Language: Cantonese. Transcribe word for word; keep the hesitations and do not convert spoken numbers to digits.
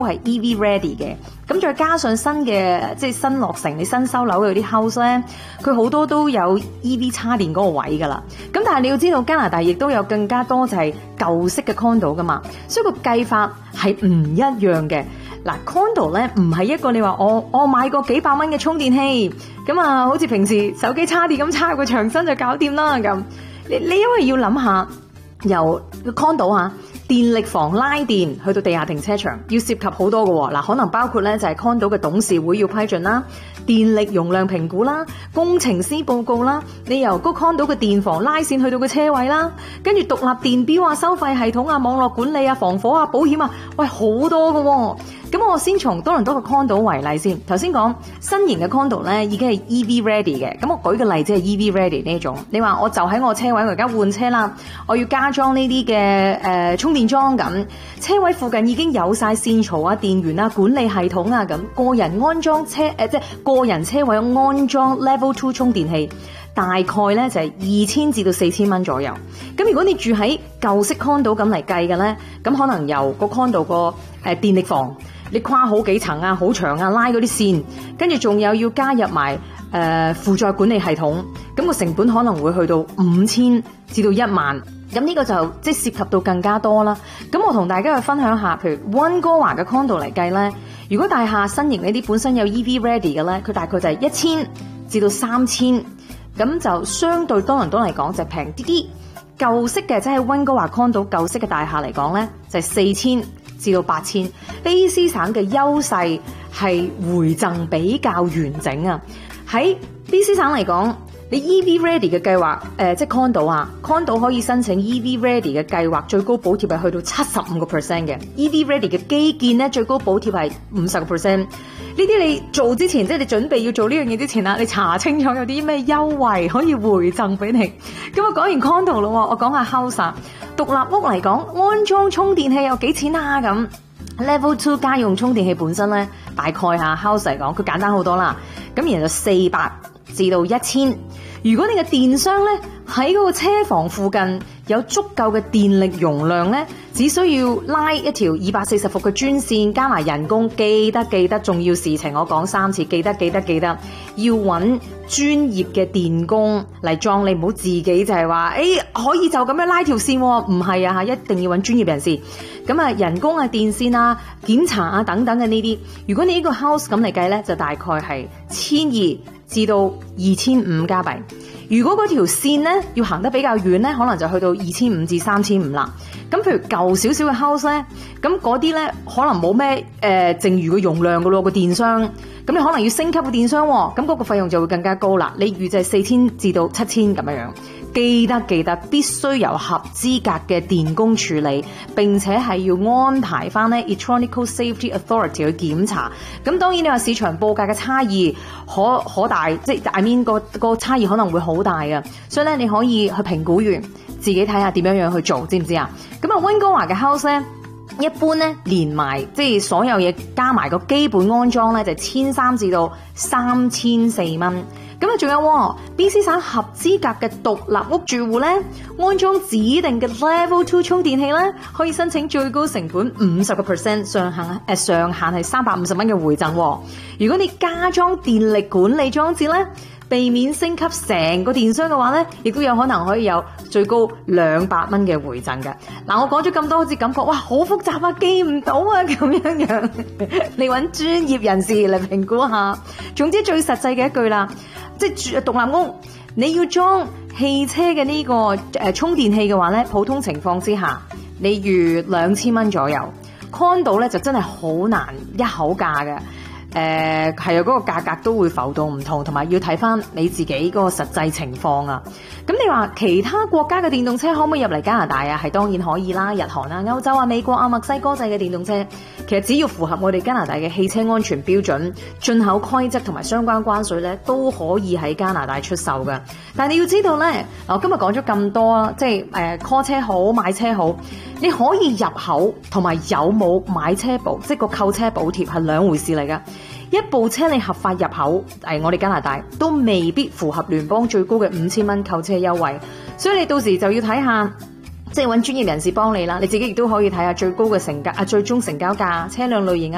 都係 E V ready 嘅，咁再加上新嘅即係新落成你新收樓嘅啲 house 咧，佢好多都有 E V 叉電嗰個位噶啦。咁但係你要知道加拿大亦都有更加多就係舊式嘅 condo 噶嘛，所以個計法係唔一樣嘅。嗱 condo 咧唔係一個你話我我買個幾百蚊嘅充電器，咁啊好似平時手機叉電咁插入個牆身就搞掂啦咁。你你因為要諗下由 condo 嚇。電力房拉電去到地下停車場要涉及好多嘅喎，嗱可能包括咧就係 condo 嘅董事會要批准啦，電力容量評估啦，工程師報告啦，你由個 condo 嘅電房拉線去到個車位啦，跟住獨立電表啊、收費系統啊、網絡管理啊、防火啊、保險啊，喂好多嘅喎。咁我先從多倫多嘅 condo 為例先，頭先講新型嘅 condo 咧已經係 E V ready 嘅，咁我舉個例子係 E V ready 呢種，你話我就喺我車位我而家換車啦，我要加裝呢啲嘅誒充電樁咁，車位附近已經有晒線槽啊、電源啊、管理系統啊咁，個人安裝車誒、呃、即係個人車位安裝 level two 充電器，大概咧就係二千至到四千蚊左右。咁如果你住喺舊式 condo 咁嚟計嘅咧，咁可能由個 condo 個誒電力房。你跨好幾層啊，好長啊，拉嗰啲線，跟住仲有要加入埋誒負載管理系統，咁個成本可能會去到五千至到一萬，咁呢個就即係涉及到更加多啦。咁我同大家去分享下，譬如溫哥華嘅 condo 嚟計咧，如果大廈新型呢啲本身有 E V ready 嘅咧，佢大概就係一千至到三千，咁就相對多倫多嚟講就平啲啲。舊式嘅即係溫哥華 condo 舊式嘅大廈嚟講咧，就係四千至到八千。B C 省嘅優勢係回贈比較完整啊！喺 B C 省嚟講，你 E V ready 嘅計劃，誒、呃、即係 condo 啊 ，condo 可以申請 E V ready 嘅計劃，最高補貼係去到七十五個 percent 嘅。E V ready 嘅基建咧，最高補貼係五十個 percent。呢啲你做之前，即係你準備要做呢樣嘢之前啦，你查清楚有啲咩優惠可以回贈俾你。咁我講完 condo 咯，我講下 house 啊，獨立屋嚟講，安裝充電器有幾錢啊？咁 level two 家用充電器本身咧，大概下 house 嚟講，佢簡單好多啦。咁然後就四百至到一千。如果你嘅電箱咧喺嗰個車房附近有足夠嘅電力容量咧，只需要拉一條二百四十伏嘅專線，加埋人工，記得記得重要事情，我講三次，記得記得記得，要揾專業嘅電工嚟裝你，唔好自己就係話，誒、欸、可以就咁樣拉條線喎，唔係啊嚇，一定要揾專業人士。咁啊，人工啊、電線啊、檢查啊等等嘅呢啲，如果你呢個 house 咁嚟計咧，就大概係千二至到二千五加幣。如果嗰條線咧要行得比較遠咧，可能就去到二千五至三千五啦。咁譬如舊少少嘅 house 咧，咁嗰啲咧可能冇咩誒剩餘嘅容量噶咯，個電箱，咁你可能要升級個電箱，咁嗰個費用就會更加高啦。你預計四千至到七千咁樣樣。記得記得必須由合資格嘅電工處理，並且係要安排翻咧 Electrical Safety Authority 去檢查。咁當然你話市場報價嘅差異可可大，即係 I mean 個個差異可能會好大嘅，所以咧你可以去評估完自己睇下點樣樣去做，知唔知啊？咁啊溫哥華嘅 house 咧，一般咧連埋即係所有嘢加埋個基本安裝咧就千三至到三千四蚊。咁啊，仲有 B C 省合資格嘅獨立屋住戶咧，安裝指定嘅 Level Two 充電器咧，可以申請最高成本五十個 percent 上限，誒、呃、上限係三百五十蚊嘅回贈。如果你加裝電力管理裝置咧，避免升級成個電箱嘅話咧，亦都有可能可以有最高兩百蚊嘅回贈嘅。嗱，我講咗咁多，好似感覺哇好複雜啊，記唔到啊咁樣樣，你揾專業人士嚟評估下。總之最實際嘅一句啦。即係住獨立屋，你要裝汽車嘅呢個誒充電器嘅話咧，普通情況之下，你預兩千蚊左右。condo 咧就真係好難一口價嘅，誒係啊，嗰個價格都會浮動唔同，同埋要睇翻你自己嗰個實際情況啊。咁你話其他國家嘅電動車可唔可以入嚟加拿大啊？係當然可以啦，日韓啊、歐洲啊、美國啊、墨西哥製嘅電動車，其實只要符合我哋加拿大嘅汽車安全標準、進口規則同埋相關關稅咧，都可以喺加拿大出售嘅。但係你要知道咧，我今日講咗咁多啊，即係誒 call 車好、買車好，你可以入口同埋有冇買車補，即係個購車補貼係兩回事嚟㗎。一部車你合法入口，誒我哋加拿大都未必符合聯邦最高嘅五千蚊購車優惠，所以你到時就要睇下，即係揾專業人士幫你啦。你自己亦都可以睇下最高嘅成交啊，最終成交價、車輛類型啊。